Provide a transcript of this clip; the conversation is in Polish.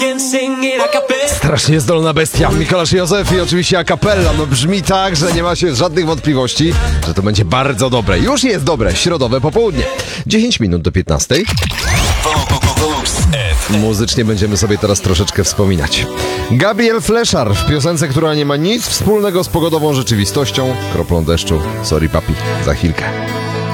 Strasznie zdolna bestia, Mikołaj Józef i oczywiście a cappella. No brzmi tak, że nie ma się żadnych wątpliwości, że to będzie bardzo dobre. Już jest dobre, środowe popołudnie. 10 minut do 15. Muzycznie będziemy sobie teraz troszeczkę wspominać. Gabriel Fleszar w piosence, która nie ma nic wspólnego z pogodową rzeczywistością. Kroplą deszczu. Sorry papi, za chwilkę.